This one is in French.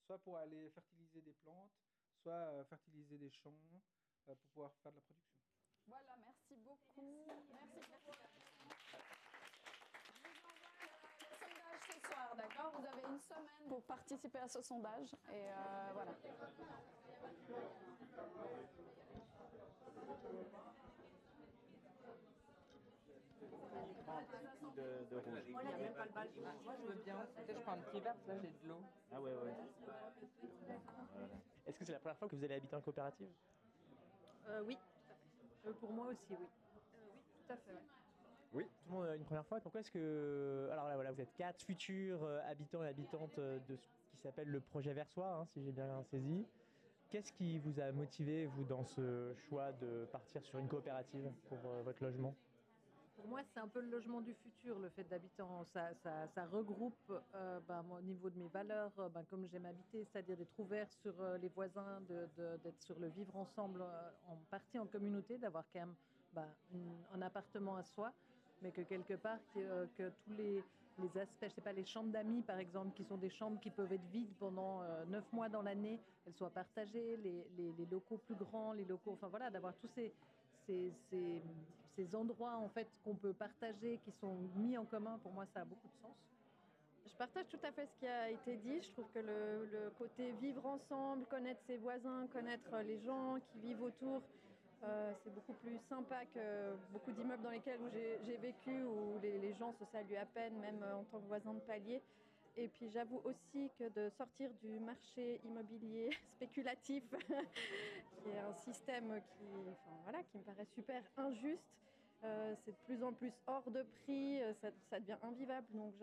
soit pour aller fertiliser des plantes, soit fertiliser des champs pour pouvoir faire de la production. Voilà, merci beaucoup. Merci beaucoup. Je vous envoie le sondage ce soir, d'accord? Vous avez une semaine pour participer à ce sondage. Et voilà. De rouge. Moi, il n'y a même pas le bal. Moi, je veux bien. Peut-être je prends un petit verre, parce que là, j'ai de l'eau. Ah ouais, ouais. Voilà. Est-ce que c'est la première fois que vous allez habiter en coopérative? Oui, pour moi aussi, oui. Oui, tout à fait, ouais. Oui. Tout le monde une première fois. Pourquoi est-ce que... Alors là, voilà, vous êtes 4 futurs habitants et habitantes de ce qui s'appelle le projet Versoix, hein, si j'ai bien saisi. Qu'est-ce qui vous a motivé, vous, dans ce choix de partir sur une coopérative pour votre logement? Pour moi, c'est un peu le logement du futur, le fait d'habiter ça regroupe, moi, au niveau de mes valeurs, comme j'aime habiter, c'est-à-dire d'être ouvert sur les voisins, d'être sur le vivre ensemble, en partie en communauté, d'avoir quand même un appartement à soi, mais que quelque part, que tous les aspects, je sais pas, les chambres d'amis par exemple, qui sont des chambres qui peuvent être vides pendant 9 mois dans l'année, elles soient partagées, les locaux plus grands, les locaux, enfin voilà, d'avoir tous ces, ces, ces endroits en fait qu'on peut partager, qui sont mis en commun, pour moi ça a beaucoup de sens. Je partage tout à fait ce qui a été dit. Je trouve que le côté vivre ensemble, connaître ses voisins, connaître les gens qui vivent autour, c'est beaucoup plus sympa que beaucoup d'immeubles dans lesquels j'ai vécu, où les gens se saluent à peine, même en tant que voisins de palier. Et puis j'avoue aussi que de sortir du marché immobilier spéculatif, qui est un système qui me paraît super injuste, c'est de plus en plus hors de prix, ça devient invivable. Donc